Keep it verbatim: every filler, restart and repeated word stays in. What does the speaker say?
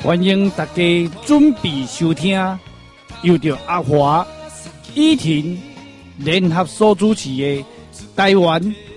欢迎大家准备收听，由着阿华、依婷联合所主持的台湾